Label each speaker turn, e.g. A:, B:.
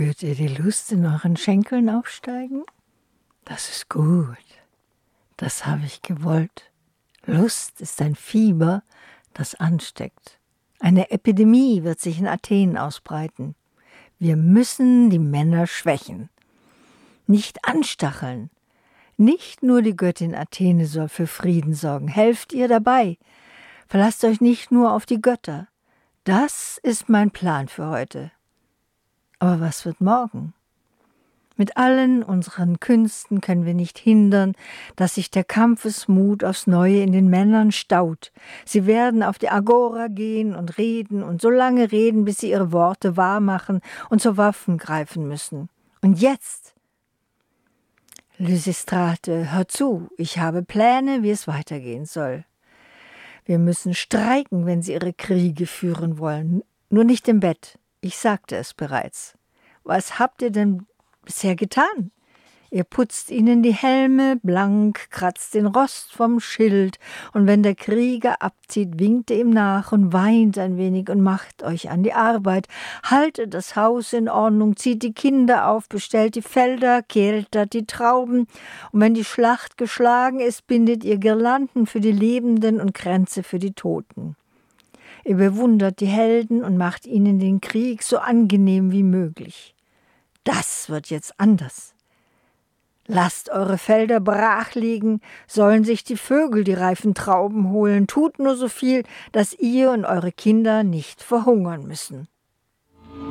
A: Spürt ihr die Lust in euren Schenkeln aufsteigen? Das ist gut. Das habe ich gewollt. Lust ist ein Fieber, das ansteckt. Eine Epidemie wird sich in Athen ausbreiten. Wir müssen die Männer schwächen. Nicht anstacheln. Nicht nur die Göttin Athene soll für Frieden sorgen. Helft ihr dabei. Verlasst euch nicht nur auf die Götter. Das ist mein Plan für heute. Aber was wird morgen? Mit allen unseren Künsten können wir nicht hindern, dass sich der Kampfesmut aufs Neue in den Männern staut. Sie werden auf die Agora gehen und so lange reden, bis sie ihre Worte wahrmachen und zur Waffen greifen müssen. Und jetzt? Lysistrate, hör zu, ich habe Pläne, wie es weitergehen soll. Wir müssen streiken, wenn sie ihre Kriege führen wollen, nur nicht im Bett. Ich sagte es bereits. Was habt ihr denn bisher getan? Ihr putzt ihnen die Helme blank, kratzt den Rost vom Schild, und wenn der Krieger abzieht, winkt ihr ihm nach und weint ein wenig und macht euch an die Arbeit. Haltet das Haus in Ordnung, zieht die Kinder auf, bestellt die Felder, keltert die Trauben, und wenn die Schlacht geschlagen ist, bindet ihr Girlanden für die Lebenden und Kränze für die Toten. Ihr bewundert die Helden und macht ihnen den Krieg so angenehm wie möglich. Das wird jetzt anders. Lasst eure Felder brach liegen, sollen sich die Vögel die reifen Trauben holen, tut nur so viel, dass ihr und eure Kinder nicht verhungern müssen.